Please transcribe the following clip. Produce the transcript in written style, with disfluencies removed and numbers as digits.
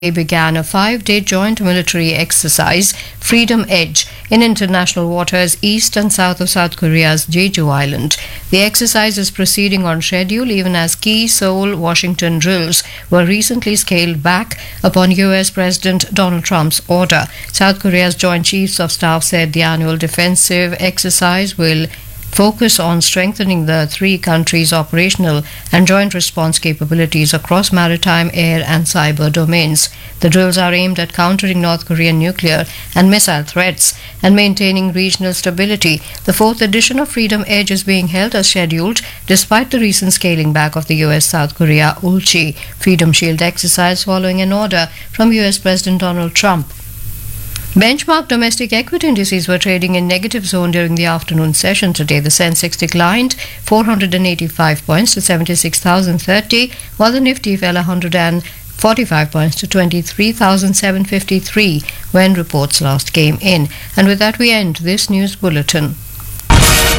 began a 5-day joint military exercise, Freedom Edge, in international waters east and south of South Korea's Jeju Island. The exercise is proceeding on schedule even as key Seoul-Washington drills were recently scaled back upon US President Donald Trump's order. South Korea's Joint Chiefs of Staff said the annual defensive exercise will focus on strengthening the three countries' operational and joint response capabilities across maritime, air, and cyber domains. The drills are aimed at countering North Korean nuclear and missile threats and maintaining regional stability. The fourth edition of Freedom Edge is being held as scheduled despite the recent scaling back of the US-South Korea Ulchi Freedom Shield exercise following an order from US President Donald Trump. Benchmark domestic equity indices were trading in negative zone during the afternoon session today. The Sensex declined 485 points to 76,030, while the Nifty fell 145 points to 23,753 when reports last came in. And with that, we end this news bulletin.